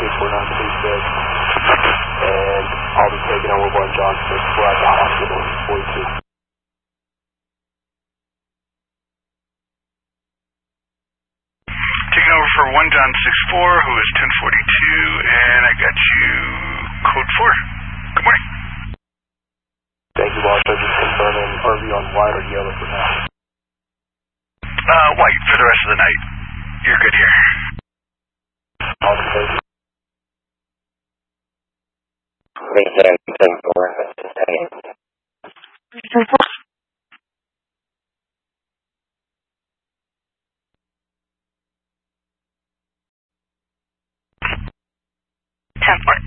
24936, and I'll be taking over 1 John 6 for at the hospital in 42. Taking over for 1 John 6-4, who is 1042, and I got you code 4. Good morning. Thank you, boss. I'm just confirming, are we on white or yellow for now? White for the rest of the night. You're good here. Awesome, thank you. Return 10-4, that's just hanging. Return 4. Ten 4.